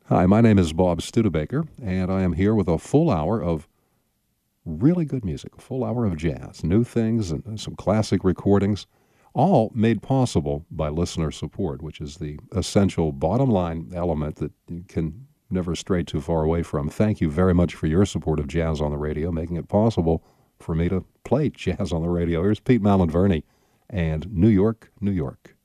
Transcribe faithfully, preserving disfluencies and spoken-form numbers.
Hi, my name is Bob Studebaker, and I am here with a full hour of really good music, a full hour of jazz, new things, and some classic recordings, all made possible by listener support, which is the essential bottom line element that you can never stray too far away from. Thank you very much for your support of Jazz on the Radio, making it possible for me to play jazz on the radio. Here's Pete Malinverni and New York, New York.